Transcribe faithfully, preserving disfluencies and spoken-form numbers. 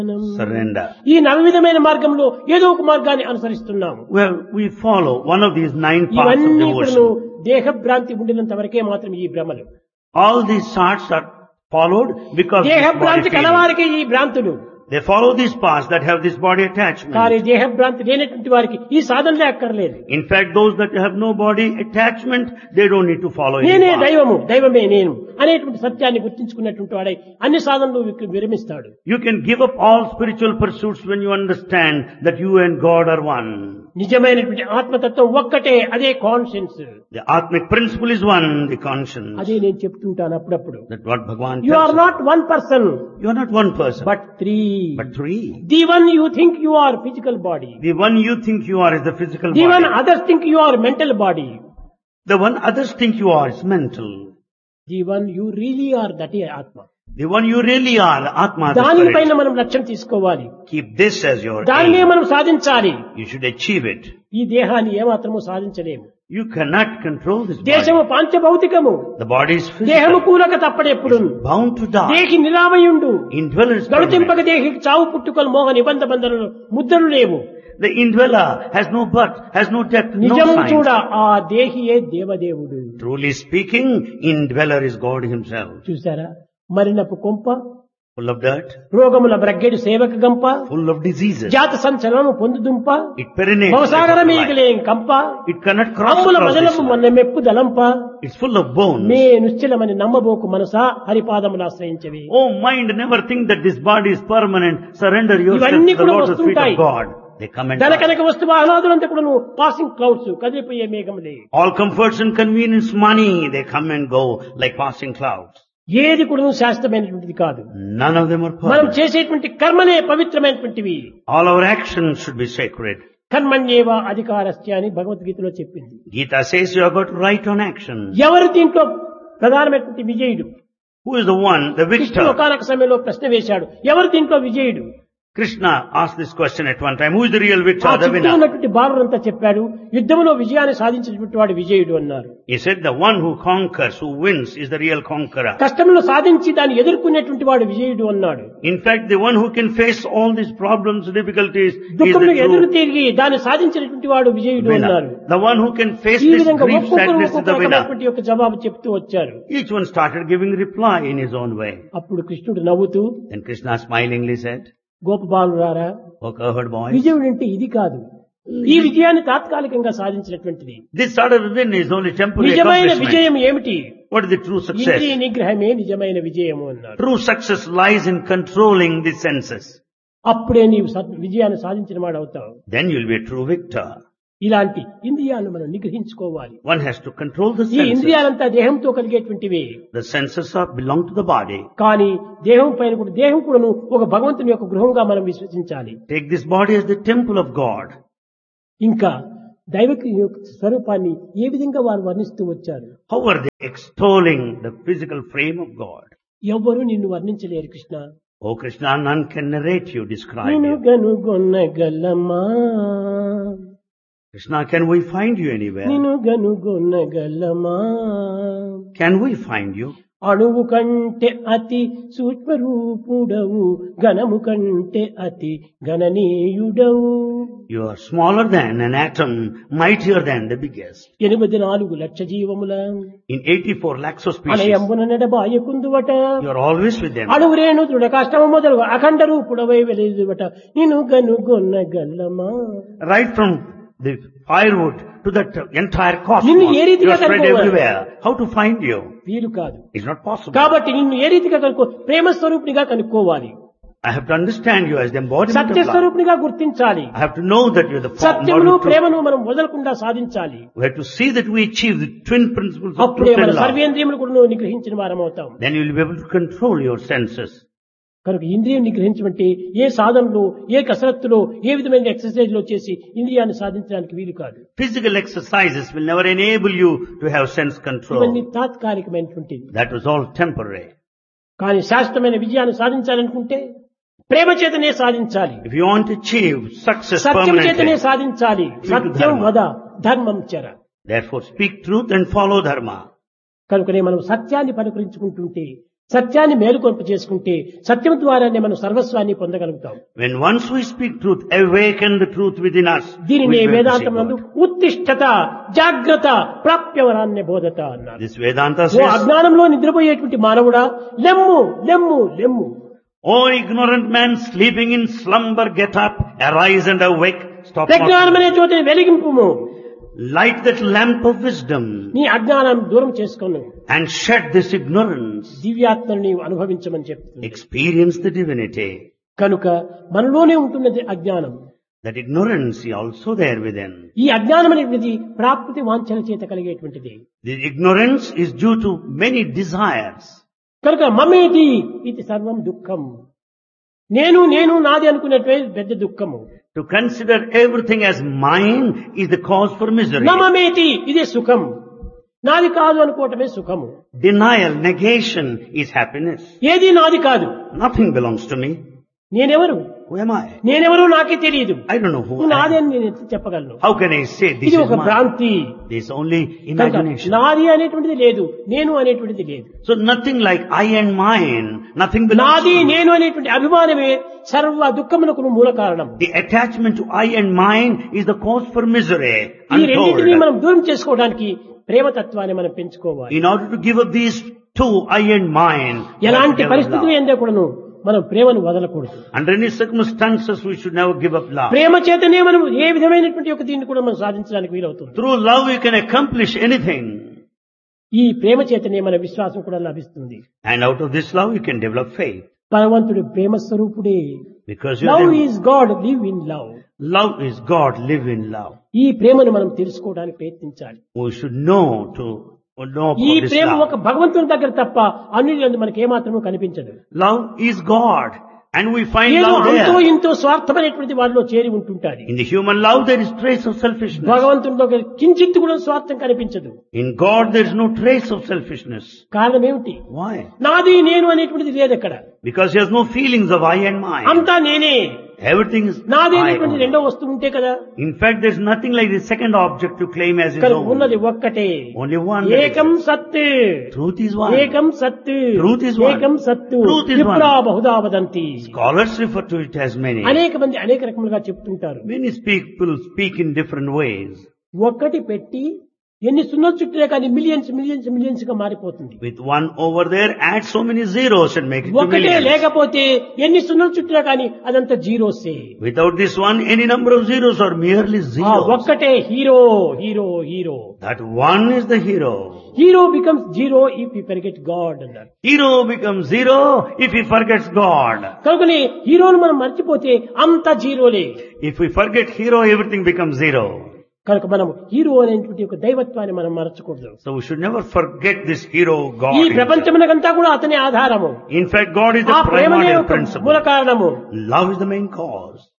surrender. ఈ నవవిధమైన మార్గంలో ఏదో ఒక మార్గాన్ని అనుసరిస్తున్నాము. Well, we follow one of these nine paths of ఇవన్నీ కూడాను devotion. దేహభ్రాంతి ఉండినంత వరకే మాత్రం ఈ భ్రమలు. All these thoughts are followed because this body దేహభ్రాంతి feeling. కలవారికి ఈ భ్రాంతులు. They follow these paths that have this body attachment. కానీ దేహభ్రాంతి లేనటువంటి వారికి ఈ సాధనలే అక్కర్లేదు. In fact, those that have no body attachment, they don't need to follow any నేనే path. దైవము, దైవమే నేను అనేటువంటి సత్యాన్ని గుర్తించుకున్నటువంటి వాడై అన్ని సాధనలు విక- విరమిస్తాడు. You can give up all spiritual pursuits when you understand that you and God are one. నిజమైనటువంటి ఆత్మతత్వం ఒక్కటే, అదే conscience. The Atmic principle is one, the conscience. అదే నేను చెప్తుంటాను అప్పుడప్పుడు. That's what Bhagavan you are tells us. Not one person You are not one person, but three. but three. The one you think you are physical body, The one you think you are is the physical the one body. Others think you are mental body, The one others think you are is mental. The one you really are that ఏ ఆత్మ. The one you really are, the Atma, the దానిపైన spirit. మనం లక్ష్యం తీసుకోవాలి. Keep this as your దానినే aim. మనం సాధించాలి. You should achieve it. ఈ దేహాన్ని ఏమాత్రము సాధించలేము. You cannot control this దేశము body. పాంచభౌతికము, The body is దేహము physical. కూలక తప్పడెప్పుడు. It's bound to die. దేహి నిరామయుండు, Indweller is గడుతింపక permanent. దేహి చావు పుట్టుకలు మోహ నిబంధ బంధనలు ముద్రలు లేవు. The indweller has no birth, has no death, no నిజము signs. చూడ ఆ దేహియే దేవదేవుడు. Truly speaking, indweller is God himself. చూసారా, మరినపు కొంప, Full of dirt, రోగముల బ్రగ్గెడు సేవక గంప, full of diseases. జాత సంచలనము పొందుదుంప, It perinates. భవసాగర like a మీగలేం కంప, It cannot cross అమ్ముల across this మదనపు one. మొన్న మెప్పు దలంప, It's full of bones. May నిశ్చలమని నమ్మబోకు Manasa హరిపాదములు ఆశ్రయించవి. Oh mind, never think that this body is permanent. Surrender yourself ఇవన్నీ to the కూడా lotus feet వస్తుంటాయి. of God. They come and ధన pass. కనుక వస్తువు ఆహ్లాదులంతా కూడా నువ్వు passing clouds, కదిలిపోయే మేఘములే. All comforts and convenience, money, they come and go like passing clouds. ఏది కూడా నువ్వు శాశ్వతమైనటువంటిది కాదు. None of them are మనం permanent. చేసేటువంటి కర్మలే పవిత్రమైనటువంటివి. All our actions should be sacred. కర్మణ్యేవ అధికారస్య అని భగవద్గీతలో చెప్పింది. Gita says you have got right on action. ఎవరు దీంట్లో ప్రధానమైనటువంటి విజయుడు? Who is the one, the కృష్ణుడు victor? ఒకానొక సమయంలో ప్రశ్న వేశాడు, ఎవరు దీంట్లో విజయుడు? Krishna asked this question at one time. Who is the real ఆ victor, the చుట్టూ winner? ఉన్నటువంటి బాలురంతా చెప్పాడు, యుద్ధంలో విజయాన్ని సాధించినటువంటి వాడు విజయుడు అన్నారు. He said the one who conquers, who wins, is the real conqueror. కష్టంలో సాధించి దాన్ని ఎదుర్కొనేటువంటి వాడు విజయుడు అన్నాడు. In fact, the one who can face all these problems, difficulties, is దుఃఖంలో the ఎదురు true తిరిగి దాన్ని సాధించినటువంటి వాడు విజయుడు అన్నారు. winner. The one who can face ఈ this విధంగా grief, ఒక్కొక్కరు sadness is ఒక్కొక్క the winner. రకమైనటువంటి యొక్క జవాబు చెప్తూ వచ్చారు. Each one started giving reply in his own way. అప్పుడు కృష్ణుడు నవ్వుతూ, Then Krishna smilingly said, గోపబాలురారా, "O cowherd boys, విజయుడు అంటే ఇది కాదు, ఈ విజయాన్ని తాత్కాలికంగా సాధించినటువంటిది. this sort of win is only temporary నిజమైన accomplishment. విజయం ఏమిటి? What is the true ఇంద్రియ success? నిగ్రహమే నిజమైన విజయము అన్నారు. True success lies in controlling the senses. అప్పుడే నీవు సత్- విజయాన్ని సాధించిన వాడు అవుతావు. Then you will be a true victor. ఇలాంటి ఇంద్రియాలను మనం నిగ్రహించుకోవాలి. One has to control the ఈ senses. ఇంద్రియాలంతా దేహంతో కలిగేటువంటివి. The senses are belong to the body. కానీ దేహం పైన కూడా దేహం కూడాను ఒక భగవంతుని యొక్క గృహంగా మనం విశ్వసించాలి. Take this body as the temple of God. ఇంకా దైవిక యొక్క స్వరూపాన్ని ఏ విధంగా వారు వర్ణిస్తూ వచ్చారు? How are they extolling the physical frame of God? ఎవ్వరూ నిన్ను వర్ణించలేరు Krishna. Oh Krishna, none can narrate you, describe నిన్ను you. గనుగొనగలమా, Krishna, can we find you anywhere? నిన్ను గనుగొనగలమా, Can we find you? అణువు కంటే అతి సూక్ష్మ రూపుడవు, ఘనము కంటే అతి గణనీయుడవు. You are smaller than an atom, mightier than the biggest. ఎనిమిది నాలుగు లక్ష జీవముల In eighty-four lakhs of species, అనయంబున నడబాయకుందువట, you are always with them. అణువురేణు దృఢకాష్టము మొదలు అఖండ రూపుడవై వెలిదువట, నిన్ను గనుగొనగలమా. Right from the firewood to that entire cosmos, నిన్ను ఏ you రీతిగా are spread కనుక్కోవాలి? everywhere. How to find you? వీలు కాదు. It's not possible. కాబట్టి నిన్ను ఏ రీతిగా కనుక్కో, ప్రేమ స్వరూపునిగా కనుక్కోవాలి. I have to understand you as the embodiment Satya of love. స్వరూపునిగా గుర్తించాలి. I have to know that you are the form, సత్యమును model truth. ప్రేమను మనం వదలకుండా సాధించాలి. We have to see that we achieve the twin principles of అప్పుడే truth మన and love. సర్వేంద్రియములు కూడా నిగ్రహించిన వారం అవుతాం. Then you will be able to control your senses. కనుక ఇంద్రియం నిగ్రహించమంటే ఏ సాధనలో, ఏ కసరత్తులో, ఏ విధమైన ఎక్సర్సైజ్ లో చేసి ఇంద్రియాన్ని సాధించడానికి వీలు కాదు. Physical exercises will never enable you to have sense control. ఇవన్నీ తాత్కాలికమైనటువంటిది. That was all temporary. కానీ శాశ్వతమైన విజయాన్ని సాధించాలనుకుంటే ప్రేమ చేతనే సాధించాలి. If you want to achieve success సత్యం చేతనే permanently, సాధించాలి. Speak సత్యం dharma. వద ధర్మం చర. therefore speak truth and follow dharma. కనుకనే మనం సత్యాన్ని పరికరించుకుంటుంటే సత్యాన్ని మేలుకొల్పు చేసుకుంటే సత్యం ద్వారానే మనం సర్వస్వాన్ని పొందగలుగుతాం. When once we speak truth, awaken the truth within us. దీనిని we will వేదాంతం see నందు God. ఉత్తిష్టత జాగ్రత్త ప్రాప్యవరాన్య బోధత అన్నారు. This Vedanta ఓ says, అజ్ఞానంలో నిద్రపోయేటువంటి మానవుడా లెమ్ము లెమ్ము లెమ్ము. O ignorant man sleeping in slumber, get up, arise and awake. Stop ప్రజ్ఞానం అనే not. చోటని వెలిగింపుము. Light that lamp of wisdom నీ అజ్ఞానం దూరం చేసుకొను. and shed this ignorance. దివ్యాత్మను నీవు అనుభవించమని చెప్తుంది. Experience the divinity. కనుక మనలోనే ఉంటున్నది అజ్ఞానం. That ignorance is also there within. ఈ అజ్ఞానం అనేది ప్రాప్తి వాంఛన చేత కలిగేటువంటిది. The ignorance is due to many desires. కనుక మమేది ఇది సర్వం దుఃఖం. నేను నేను నాది అనుకునేటువంటి పెద్ద దుఃఖము. To consider everything as mine is the cause for misery. నమమేతి ఇదే సుఖం. నాది కాదు అనుకోవటమే సుఖము. Denial, negation is happiness. ఏది నాది కాదు. Nothing belongs to me. నేనెవరు? Who am I? నేనెవరు నాకే తెలియదు. I don't know who నువ్వు I నాది am. అని నేను ఎట్లా చెప్పగలను? How can I say this ఇది is ఒక mine? భ్రాంతి. This is only కనుక imagination. నాది అనేటువంటిది లేదు, నేను అనేటువంటిది లేదు. So nothing like I and mine, nothing belongs నాది to me. నేను అనేటువంటి అభిమానమే సర్వ దుఃఖమునకు మూల కారణం. The attachment to I and mine is the cause for misery. ఈ రెండింటినీ Untold. మనం దూరం చేసుకోవడానికి ప్రేమతత్వాన్ని మనం పెంచుకోవాలి. In order to give up these two, I and mine, we have to ఎలాంటి give up పరిస్థితులు love. ఏందో కూడాను మనం ప్రేమను వదలకూడదు. Under any circumstances, we should never give up love. ప్రేమ చేతనే మనం ఏ విధమైనటువంటి ఒక దీన్ని కూడా మనం సాధించడానికి వీలవుతుంది. Through love, you can accomplish anything. ఈ ప్రేమ చేతనే మన విశ్వాసం కూడా లభిస్తుంది. And out of this love, you can develop faith. భగవంతుడు ప్రేమ స్వరూపుడే. Because you love are is God, live in love. love is God, live in love. ఈ ప్రేమను మనం తెలుసుకోవడానికి ప్రయత్నించాలి. We should know to know ఈ about this ప్రేమ love. ఒక భగవంతుని దగ్గర తప్ప అన్నిటి మనకి ఏమాత్రమూ కనిపించదు. Love is God. And we find ఏదో love అంతో there. ఇంతో స్వార్థమైనటువంటి వారిలో చేరి ఉంటుంటారు. In the human love, there is trace of selfishness. భగవంతుని దగ్గర కించిత్తు కూడా స్వార్థం కనిపించదు. In God, there is no trace of selfishness. కారణం ఏమిటి? Why? నాది నేను అనేటువంటిది లేదు అక్కడ. Because he has no feelings of I and mine. అంతా నేనే. Everything is నాది I అనేటువంటి only. రెండో వస్తువు ఉంటే కదా. In fact, there is nothing like the second object to claim as his ఇక్కడ own. ఉన్నది ఒక్కటే. Only one. that ఏకం exists. సత్. Truth is one. ఏకం సత్. Truth is one. ఏకం సత్. Truth is one. విప్రా Bahuda వదంతి. Scholars refer to it as many. అనేక మంది అనేక రకములుగా చెప్తుంటారు. Many people speak in different ways. ఒక్కటి పెట్టి ఎన్ని సున్నలు చుట్టినా కానీ మిలియన్స్ మిలియన్స్ మిలియన్స్ గా మారిపోతుంది. With one over there, add so many zeros and make it to ఒకటే millions. లేకపోతే ఎన్ని సున్నలు చుట్టినా కానీ అదంతా జీరోసే. Without this one, any number of zeros are merely ఆ zeros. ఒక్కటే hero hero hero. That one is the hero. Hero becomes zero if you forget God అన్నారు. Hero becomes zero if he forgets God. కనుకనే హీరోను మనం మర్చిపోతే అంత జీరోలే. If we forget hero, everything becomes zero. కనుక మనం hero అనేటువంటి ఒక దైవత్వాన్ని మనం మరచకూడదు. So we should never forget this hero God. ఈ himself. ప్రపంచమునకంతా కూడా అతనే ఆధారము. In fact, God is ఆ the ప్రేమనే primordial ఒక principle. మూల కారణము. Love is the main cause.